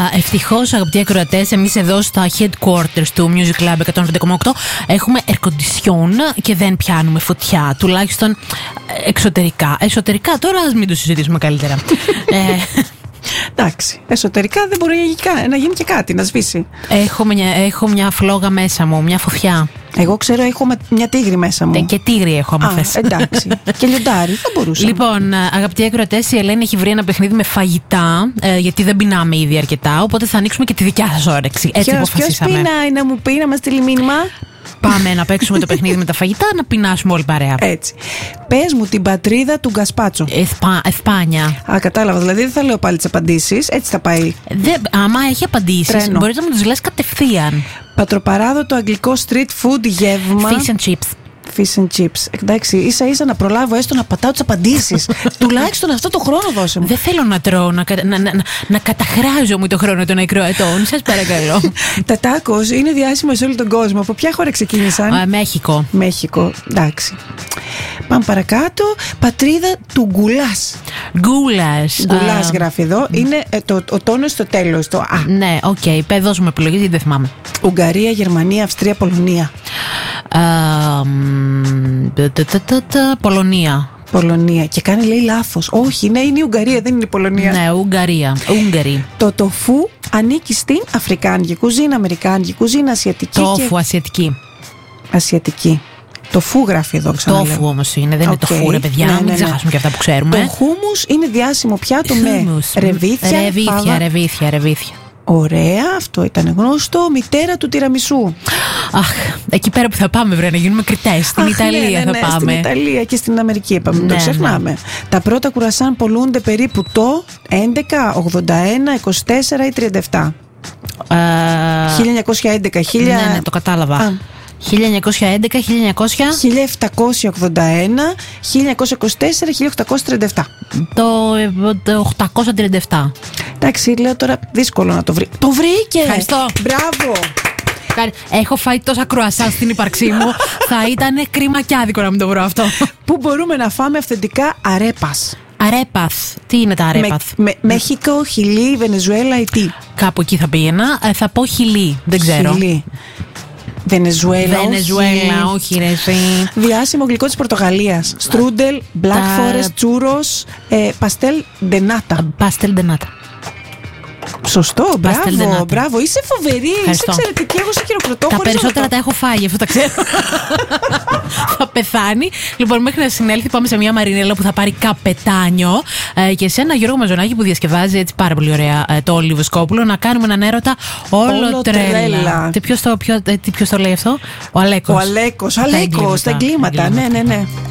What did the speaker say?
Ευτυχώς, αγαπητοί ακροατές, εμείς εδώ στα headquarters του Music Lab 105,8 έχουμε air condition και δεν πιάνουμε φωτιά. Τουλάχιστον εξωτερικά. Εσωτερικά τώρα ας μην το συζητήσουμε καλύτερα. Εντάξει, εσωτερικά δεν μπορεί να γίνει και κάτι, να σβήσει. Έχω μια φλόγα μέσα μου, μια φωτιά. Εγώ ξέρω, έχω μια τίγρη μέσα μου. Και τίγρη έχω, άμα θες. Εντάξει. Και λιοντάρι, θα μπορούσα. Λοιπόν, αγαπητοί ακροατές, η Ελένη έχει βρει ένα παιχνίδι με φαγητά, γιατί δεν πεινάμε ήδη αρκετά. Οπότε θα ανοίξουμε και τη δικιά σας όρεξη. Έτσι αποφασίσαμε. Ποιος πεινάει να μου πει, να μας στείλει μήνυμα. Πάμε να παίξουμε το παιχνίδι με τα φαγητά, να πεινάσουμε όλοι παρέα. Έτσι. Πες μου την πατρίδα του γκασπάτσο. Εσπάνια. Κατάλαβα. Δηλαδή δεν θα λέω πάλι τις απαντήσεις. Έτσι θα πάει. Άμα έχει απαντήσεις, μπορείς να μου τις λες κατευθείαν. Πατροπαράδοτο αγγλικό street food γεύμα. Fish and chips. Fish and chips. Εντάξει, ίσα-ίσα να προλάβω έστω να πατάω τις απαντήσεις. Τουλάχιστον αυτό το χρόνο δώσε μου. Δεν θέλω να τρώω, να καταχράζομαι το χρόνο των ακροατών. Σας παρακαλώ. Τα τάκος είναι διάσημα σε όλο τον κόσμο. Από ποια χώρα ξεκίνησαν? Μέχικο. Εντάξει. Πάμε παρακάτω. Πατρίδα του γκουλάς. Γκουλάς γράφει εδώ. Είναι ο τόνος στο τέλος. Το α. Ναι, οκ. Δώσουμε επιλογές γιατί δεν θυμάμαι. Ουγγαρία, Γερμανία, Αυστρία, Πολωνία. Πολωνία. Και κάνει, λέει, λάθος. Όχι, ναι, είναι η Ουγγαρία, δεν είναι η Πολωνία. Ναι, Ουγγαρία. Το τοφού ανήκει στην αφρικάνικη κουζίνα, αμερικάνικη κουζίνα, ασιατική. Τόφου, ασιατική. Το φου γράφει εδώ ξανά. Το φου όμως είναι, δεν είναι το φου, ρε παιδιά. Μην ξεχάσουμε και αυτά που ξέρουμε. Το χούμους είναι διάσημο πιάτο με ρεβίθια. Ωραία, αυτό ήταν γνωστό. Μητέρα του τιραμισού. Αχ, εκεί πέρα που θα πάμε, βρε, να γίνουμε κριτές. Στην Ιταλία θα πάμε. Στην Ιταλία και στην Αμερική, είπαμε. Το ξεχνάμε. Ναι. Τα πρώτα κουρασάν πολλούνται περίπου το 11, 81, 24 ή 37. 1911, Ναι, το κατάλαβα. 1911, 1781, 1924, 1837. Το 837. Εντάξει, λέω τώρα δύσκολο να το βρει. Το βρήκε! Ευχαριστώ. Μπράβο! Έχω φάει τόσα κρουασάν στην ύπαρξή μου. Θα ήταν κρίμα και άδικο να μην το βρω αυτό. Πού μπορούμε να φάμε αυθεντικά αρέπας? Αρέπαθ. Τι είναι τα αρέπαθ? Μέχικο, Χιλή, Βενεζουέλα ή τι? Κάπου εκεί θα πήγαινα. Θα πω Χιλή. Δεν ξέρω. Χιλή. Βενεζουέλα, όχι ρε εσύ. Διάσημο γλυκό της Πορτογαλίας. Στρούντελ, Black Forest, τσούρος, παστέλ ντενάτα. Παστέλ ντενάτα. Σωστό, μπράβο, είσαι φοβερή, είσαι εξαιρετική. Εγώ σε χειροκροτώ. Τα περισσότερα τα έχω φάει, αυτό τα ξέρω. Θα πεθάνει. Λοιπόν, μέχρι να συνέλθει, πάμε σε μια Μαρινέλα που θα πάρει καπετάνιο. Και σε ένα Γιώργο Μαζονάκη που διασκευάζει έτσι πάρα πολύ ωραία το Όλη Βοσκόπουλο, να κάνουμε έναν έρωτα όλο τρέλα. Ποιος το λέει αυτό? Ο Αλέκος. Τα εγκλήματα, ναι.